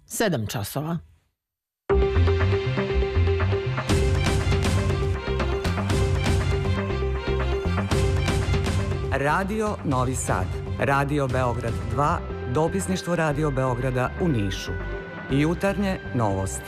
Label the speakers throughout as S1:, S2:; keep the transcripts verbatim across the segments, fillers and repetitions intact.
S1: Sedam časova.
S2: Radio Novi Sad, Radio Beograd dva, dopisništvo Radio Beograda u Nišu. Jutarnje novosti.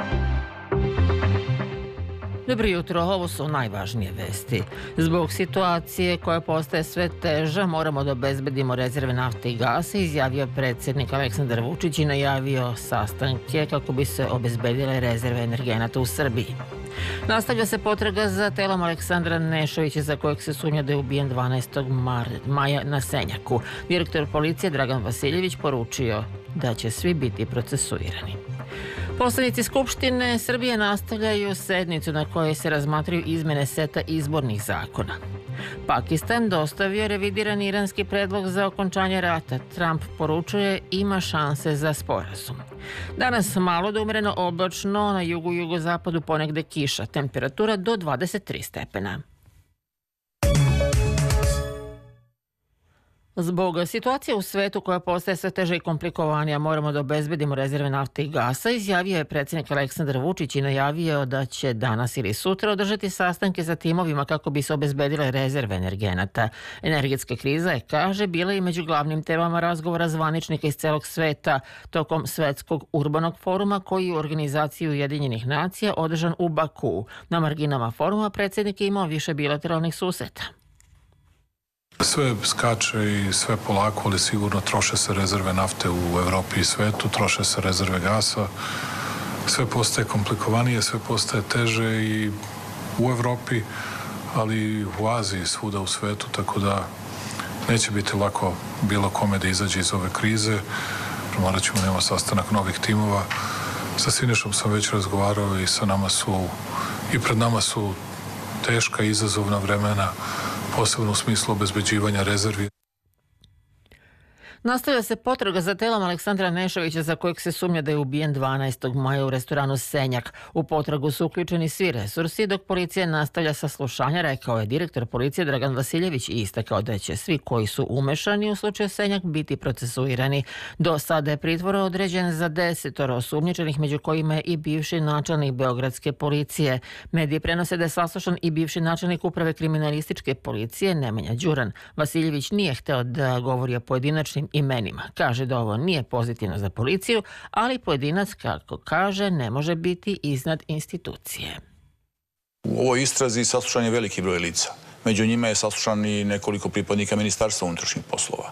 S1: Dobro jutro, ovo su najvažnije vesti. Zbog situacije koja postaje sve teža, moramo da obezbedimo rezerve nafte i gasa, izjavio predsjednik Aleksandar Vučić i najavio sastanke kako bi se obezbedile rezerve energenata u Srbiji. Nastavlja se potraga za telom Aleksandra Nešovića, za kojeg se sumnja da je ubijen dvanaestog maja na Senjaku. Direktor policije Dragan Vasiljević poručio da će svi biti procesuirani. Poslanici Skupštine Srbije nastavljaju sednicu na kojoj se razmatraju izmene seta izbornih zakona. Pakistan dostavio revidirani iranski predlog za okončanje rata. Trump poručuje ima šanse za sporazum. Danas malo do umereno oblačno, na jugu i jugozapadu ponegde kiša. Temperatura do dvadeset tri stepena. Zbog situacije u svetu koja postaje sve teža i komplikovanija, moramo da obezbedimo rezerve nafte i gasa, izjavio je predsjednik Aleksandar Vučić i najavio da će danas ili sutra održati sastanke sa timovima kako bi se obezbedile rezerve energenata. Energetska kriza je, kaže, bila i među glavnim temama razgovora zvaničnika iz celog sveta tokom Svetskog urbanog foruma koji je u organizaciji Ujedinjenih nacija održan u Baku. Na marginama foruma predsjednik je imao više bilateralnih susreta.
S3: Sve skače i sve polako, ali sigurno troše se rezerve nafte u Evropi i svetu, troše se rezerve gasa. Sve postaje komplikovanije, sve postaje teže i u Evropi, ali i u Aziji, svuda u svetu, tako da neće biti lako bilo kome da izađe iz ove krize. Morat ćemo da imamo sastanak novih timova. Sa Sinišom sam već razgovarao i sa nama su, i pred nama su teška i izazovna vremena, posebno u smislu obezbeđivanja rezervi.
S1: Nastavlja se potraga za telom Aleksandra Nešovića, za kojeg se sumnja da je ubijen dvanaestog maja u restoranu Senjak. U potragu su uključeni svi resursi, dok policija nastavlja saslušanja, rekao je direktor policije Dragan Vasiljević i istakao da će svi koji su umešani u slučaju Senjak biti procesuirani. Do sada je pritvor određen za desetoro osumnjičenih, među kojima je i bivši načelnik beogradske policije. Mediji prenose da je saslušan i bivši načelnik uprave kriminalističke policije Nemanja Đuran. Vasiljević nije hteo da govori o pojedinačnim imenima. Kaže da ovo nije pozitivno za policiju, ali pojedinac, kako kaže, ne može biti iznad institucije.
S4: U ovoj istrazi saslušan je veliki broj lica. Među njima je saslušan i nekoliko pripadnika Ministarstva unutrašnjih poslova.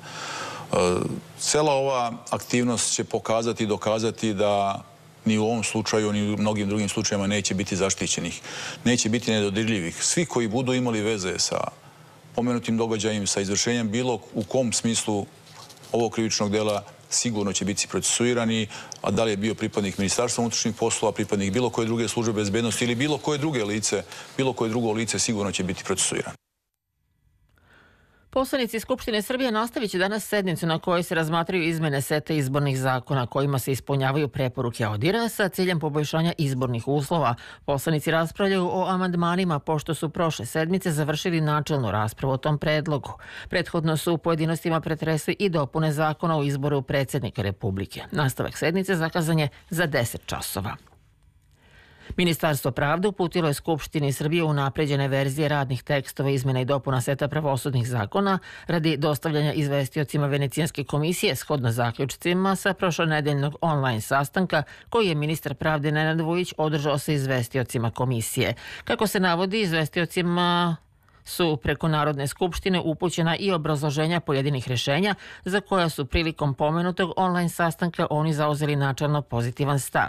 S4: Cela ova aktivnost će pokazati i dokazati da ni u ovom slučaju, ni u mnogim drugim slučajima neće biti zaštićenih. Neće biti nedodirljivih. Svi koji budu imali veze sa pomenutim događajima, sa izvršenjem bilo u kom smislu ovog krivičnog dela, sigurno će biti procesuirani, a da li je bio pripadnik Ministarstva unutrašnjih poslova, pripadnik bilo koje druge službe bezbednosti ili bilo koje druge lice, bilo koje drugo lice sigurno će biti procesuirani.
S1: Poslanici Skupštine Srbije nastavit će danas sednicu na kojoj se razmatraju izmene seta izbornih zakona kojima se ispunjavaju preporuke ODIR-a sa ciljem poboljšanja izbornih uslova. Poslanici raspravljaju o amandmanima pošto su prošle sedmice završili načelnu raspravu o tom predlogu. Prethodno su u pojedinostima pretresli i dopune zakona o izboru predsjednika Republike. Nastavak sednice zakazan je za deset časova. Ministarstvo pravde uputilo je Skupštini Srbije unapređene verzije radnih tekstova izmena i dopuna seta pravosudnih zakona radi dostavljanja izvestiocima Venecijanske komisije shodno zaključcima sa prošlonedeljnog online sastanka koji je ministar pravde Nenad Vujić održao sa izvestiocima komisije. Kako se navodi, izvestiocima su preko Narodne skupštine upućena i obrazloženja pojedinih rješenja za koja su prilikom pomenutog online sastanka oni zauzeli načelno pozitivan stav.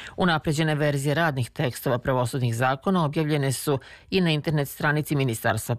S1: Unapređene verzije radnih tekstova pravosudnih zakona objavljene su i na internet stranici Ministarstva